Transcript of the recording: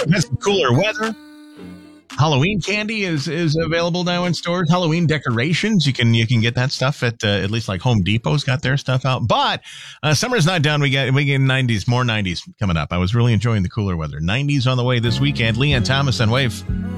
has some cooler weather. Halloween candy is available now in stores. Halloween decorations, you can get that stuff at least like Home Depot's got their stuff out. But summer's not done. We get 90s, more 90s coming up. I was really enjoying the cooler weather. 90s on the way this weekend. Leanne Thomas on Wave.